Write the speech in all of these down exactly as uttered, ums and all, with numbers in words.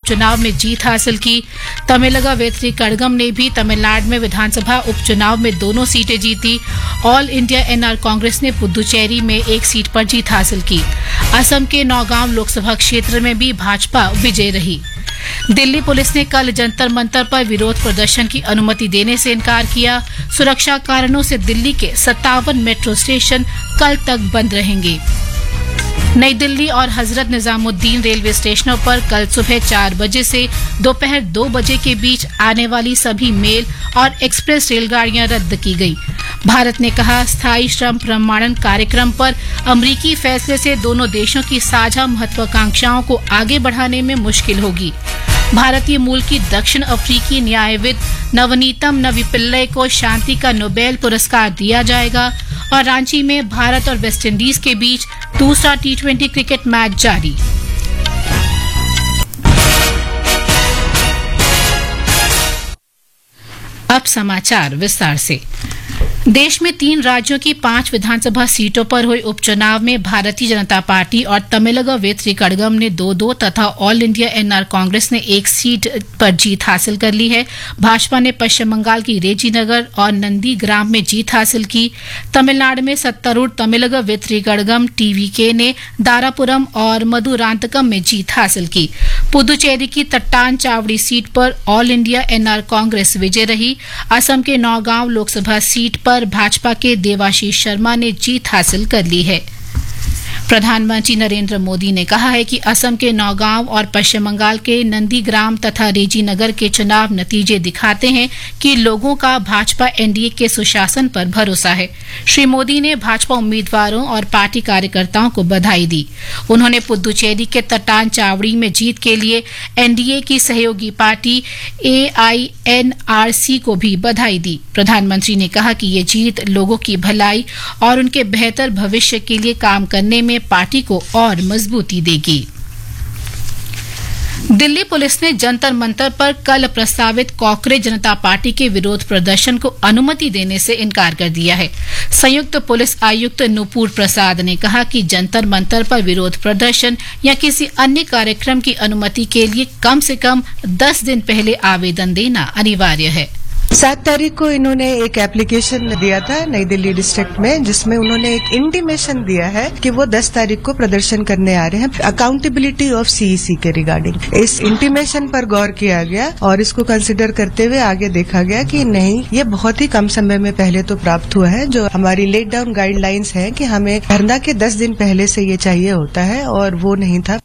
उपचुनाव में जीत हासिल की। तमिलगा वेत्री कड़गम ने भी तमिलनाडु में विधानसभा उपचुनाव में दोनों सीटें जीती। ऑल इंडिया एनआर कांग्रेस ने पुदुचेरी में एक सीट पर जीत हासिल की। असम के नौगांव लोकसभा क्षेत्र में भी भाजपा विजयी रही। दिल्ली पुलिस ने कल जंतर मंतर पर विरोध प्रदर्शन की अनुमति देने से इनकार किया। सुरक्षा कारणों से दिल्ली के सत्तावन मेट्रो स्टेशन कल तक बंद रहेंगे। नई दिल्ली और हजरत निजामुद्दीन रेलवे स्टेशनों पर कल सुबह चार बजे से दोपहर दो बजे के बीच आने वाली सभी मेल और एक्सप्रेस रेलगाड़ियां रद्द की गई। भारत ने कहा, स्थायी श्रम प्रमाणन कार्यक्रम पर अमरीकी फैसले से दोनों देशों की साझा महत्वाकांक्षाओं को आगे बढ़ाने में मुश्किल होगी। भारतीय मूल की दक्षिण अफ्रीकी न्यायविद नवनीतम नवीपिल्लई को शांति का नोबेल पुरस्कार दिया जाएगा। और रांची में भारत और वेस्टइंडीज के बीच दूसरा टी ट्वेंटी क्रिकेट मैच जारी। अब समाचार विस्तार से। देश में तीन राज्यों की पांच विधानसभा सीटों पर हुए उपचुनाव में भारतीय जनता पार्टी और तमिलगा वेत्री कड़गम ने दो दो तथा ऑल इंडिया एनआर कांग्रेस ने एक सीट पर जीत हासिल कर ली है। भाजपा ने पश्चिम बंगाल की रेजीनगर और नंदीग्राम में जीत हासिल की। तमिलनाडु में सत्तारूढ़ तमिलगा वेत्री कड़गम टीवीके ने दारापुरम और मधुरांतकम में जीत हासिल की। पुदुचेरी की तट्टान चावड़ी सीट पर ऑल इंडिया एनआर कांग्रेस विजय रही। असम के नौगांव लोकसभा सीट पर भाजपा के देवाशीष शर्मा ने जीत हासिल कर ली है। प्रधानमंत्री नरेंद्र मोदी ने कहा है कि असम के नौगांव और पश्चिम बंगाल के नंदीग्राम तथा रेजीनगर के चुनाव नतीजे दिखाते हैं कि लोगों का भाजपा एनडीए के सुशासन पर भरोसा है। श्री मोदी ने भाजपा उम्मीदवारों और पार्टी कार्यकर्ताओं को बधाई दी। उन्होंने पुदुचेरी के तट्टान चावड़ी में जीत के लिए एनडीए की सहयोगी पार्टी एआईएनआरसी को भी बधाई दी। प्रधानमंत्री ने कहा कि ये जीत लोगों की भलाई और उनके बेहतर भविष्य के लिए काम करने में पार्टी को और मजबूती देगी। दिल्ली पुलिस ने जंतर मंतर पर कल प्रस्तावित कॉकरोच जनता पार्टी के विरोध प्रदर्शन को अनुमति देने से इनकार कर दिया है। संयुक्त पुलिस आयुक्त नुपुर प्रसाद ने कहा कि जंतर मंतर पर विरोध प्रदर्शन या किसी अन्य कार्यक्रम की अनुमति के लिए कम से कम दस दिन पहले आवेदन देना अनिवार्य है। सात तारीख को इन्होंने एक एप्लीकेशन दिया था नई दिल्ली डिस्ट्रिक्ट में, जिसमें उन्होंने एक इंटीमेशन दिया है कि वो दस तारीख को प्रदर्शन करने आ रहे हैं अकाउंटेबिलिटी ऑफ सीईसी के रिगार्डिंग। इस इंटीमेशन पर गौर किया गया और इसको कंसिडर करते हुए आगे देखा गया कि नहीं, ये बहुत ही कम समय में पहले तो प्राप्त हुआ है। जो हमारी लेट डाउन गाइडलाइंस है कि हमें धरना के दस दिन पहले से ये चाहिए होता है और वो नहीं था।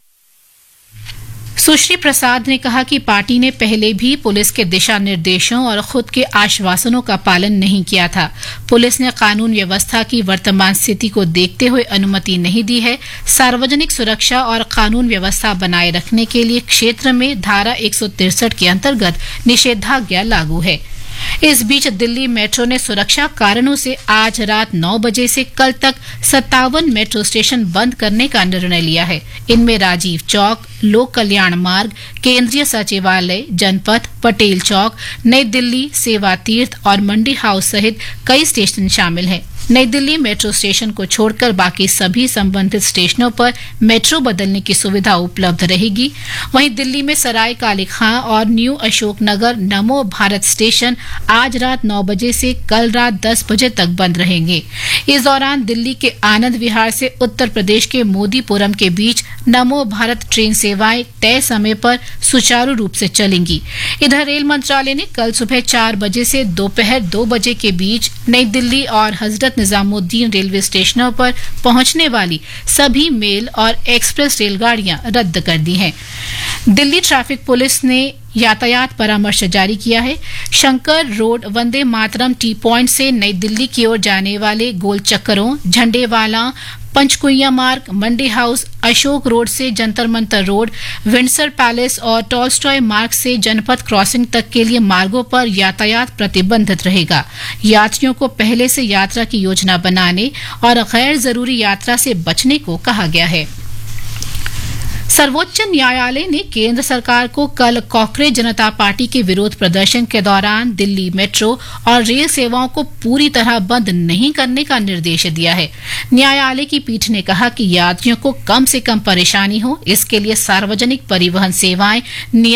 सुश्री प्रसाद ने कहा कि पार्टी ने पहले भी पुलिस के दिशा निर्देशों और खुद के आश्वासनों का पालन नहीं किया था। पुलिस ने कानून व्यवस्था की वर्तमान स्थिति को देखते हुए अनुमति नहीं दी है। सार्वजनिक सुरक्षा और कानून व्यवस्था बनाए रखने के लिए क्षेत्र में धारा एक सौ तिरसठ के अंतर्गत निषेधाज्ञा लागू है। इस बीच दिल्ली मेट्रो ने सुरक्षा कारणों से आज रात नौ बजे से कल तक सत्तावन मेट्रो स्टेशन बंद करने का निर्णय लिया है। इनमें राजीव चौक, लोक कल्याण मार्ग, केंद्रीय सचिवालय, जनपथ, पटेल चौक, नई दिल्ली, सेवा तीर्थ और मंडी हाउस सहित कई स्टेशन शामिल हैं। नई दिल्ली मेट्रो स्टेशन को छोड़कर बाकी सभी संबंधित स्टेशनों पर मेट्रो बदलने की सुविधा उपलब्ध रहेगी। वहीं दिल्ली में सराय काली खां और न्यू अशोक नगर नमो भारत स्टेशन आज रात नौ बजे से कल रात दस बजे तक बंद रहेंगे। इस दौरान दिल्ली के आनंद विहार से उत्तर प्रदेश के मोदीपुरम के बीच नमो भारत ट्रेन सेवाएं तय समय पर सुचारू रूप से चलेंगी। इधर रेल मंत्रालय ने कल सुबह चार बजे से दोपहर दो बजे के बीच नई दिल्ली और हजरत निजामुद्दीन रेलवे स्टेशनों पर पहुंचने वाली सभी मेल और एक्सप्रेस रेलगाड़ियां रद्द कर दी हैं। दिल्ली ट्रैफिक पुलिस ने यातायात परामर्श जारी किया है। Shankar road Vande Mataram T point से नई दिल्ली की ओर जाने वाले गोल चक्करों, झंडेवाला, पंचकुइया मार्ग, मंडी हाउस, अशोक रोड से Jantar Mantar road, Windsor palace और टॉलस्टॉय मार्ग से जनपथ क्रॉसिंग तक के लिए मार्गों पर यातायात प्रतिबंधित रहेगा। यात्रियों को पहले से यात्रा की योजना बनाने और गैर जरूरी यात्रा से बचने को कहा गया है। सर्वोच्च न्यायालय ने केंद्र सरकार को कल कॉकरोच जनता पार्टी के विरोध प्रदर्शन के दौरान दिल्ली मेट्रो और रेल सेवाओं को पूरी तरह बंद नहीं करने का निर्देश दिया है। न्यायालय की पीठ ने कहा कि यात्रियों को कम से कम परेशानी हो, इसके लिए सार्वजनिक परिवहन सेवाएं